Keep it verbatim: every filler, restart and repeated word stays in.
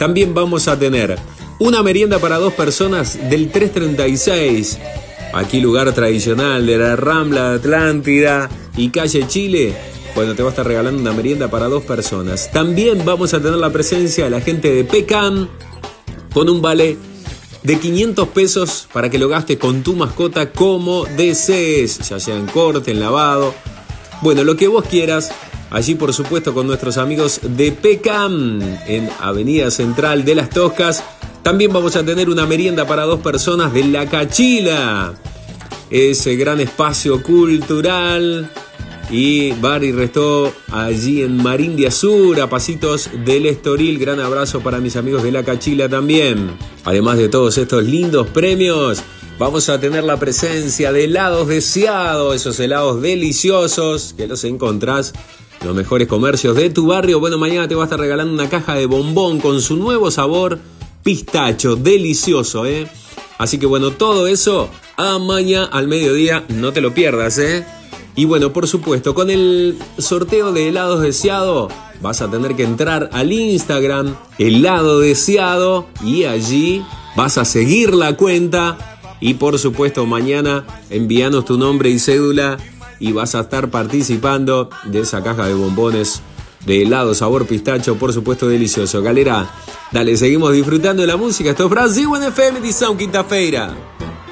También vamos a tener una merienda para dos personas del trescientos treinta y seis. Aquí lugar tradicional de la Rambla de Atlántida y calle Chile. Bueno, te va a estar regalando una merienda para dos personas. También vamos a tener la presencia de la gente de Pecam con un vale de quinientos pesos para que lo gastes con tu mascota como desees, ya sea en corte, en lavado, bueno, lo que vos quieras. Allí, por supuesto, con nuestros amigos de Pecam en Avenida Central de Las Toscas. También vamos a tener una merienda para dos personas de La Cachila, ese gran espacio cultural y bar y resto allí en Marín de Azur, a pasitos del Estoril. Gran abrazo para mis amigos de La Cachila también. Además de todos estos lindos premios, vamos a tener la presencia de helados deseados, esos helados deliciosos que los encontrás en los mejores comercios de tu barrio. Bueno, mañana te va a estar regalando una caja de bombón con su nuevo sabor pistacho, delicioso, ¿eh? Así que bueno, todo eso a mañana al mediodía, no te lo pierdas, ¿eh? Y bueno, por supuesto, con el sorteo de helados deseado, vas a tener que entrar al Instagram, helado deseado, y allí vas a seguir la cuenta. Y por supuesto, mañana envíanos tu nombre y cédula y vas a estar participando de esa caja de bombones de helado sabor pistacho, por supuesto delicioso. Galera, dale, seguimos disfrutando de la música. Esto es Brasil en F M de São Quinta-feira.